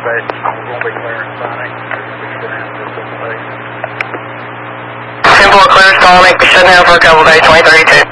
base. We're going to be clearing Sonic. We're going to be shutting down for a couple days. 10-4 clear Sonic, shutting down for a couple days, 2032.